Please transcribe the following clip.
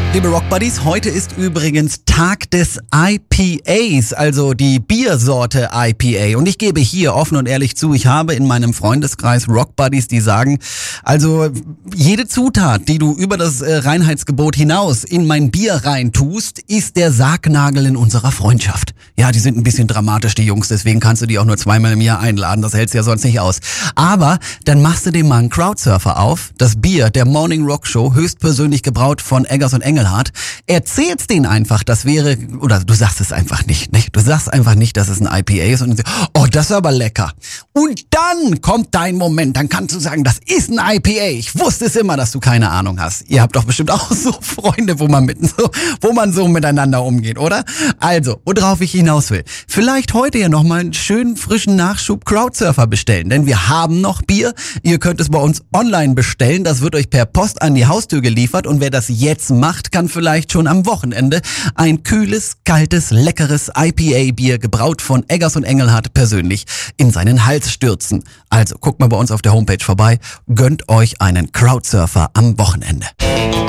Liebe Rock Buddies, heute ist übrigens Tag des IPAs, also die Biersorte IPA. Und ich gebe hier offen und ehrlich zu, ich habe in meinem Freundeskreis Rock Buddies, die sagen, also jede Zutat, die du über das Reinheitsgebot hinaus in mein Bier reintust, ist der Sargnagel in unserer Freundschaft. Ja, die sind ein bisschen dramatisch, die Jungs, deswegen kannst du die auch nur zweimal im Jahr einladen, das hältst du ja sonst nicht aus. Aber dann machst du dem mal einen Crowdsurfer auf, das Bier der Morning Rock Show, höchstpersönlich gebraut von Eggers und Engelhardt, erzählst denen einfach, das wäre, oder du sagst es einfach nicht? Du sagst einfach nicht, dass es ein IPA ist und oh, das ist aber lecker. Und dann kommt dein Moment, dann kannst du sagen, das ist ein IPA. Ich wusste es immer, dass du keine Ahnung hast. Ihr habt doch bestimmt auch so Freunde, wo man so miteinander umgeht, oder? Also, worauf ich hinaus will. Vielleicht heute ja nochmal einen schönen frischen Nachschub Crowdsurfer bestellen, denn wir haben noch Bier. Ihr könnt es bei uns online bestellen. Das wird euch per Post an die Haustür geliefert und wer das jetzt macht, kann vielleicht schon am Wochenende ein kühles, kaltes, leckeres IPA-Bier gebraut von Eggers und Engelhardt persönlich in seinen Hals stürzen. Also guckt mal bei uns auf der Homepage vorbei, gönnt euch einen Crowdsurfer am Wochenende.